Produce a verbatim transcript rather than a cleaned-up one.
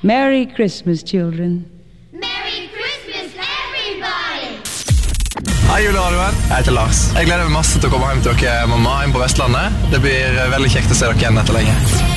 Merry Christmas, children. Merry Christmas, everybody! Hei, juleradioen. Jeg heter Lars. Jeg gleder meg masse til å komme hjem til dere mamma inn på Vestlandet. Det blir veldig kjekt å se dere igjen etter lenge.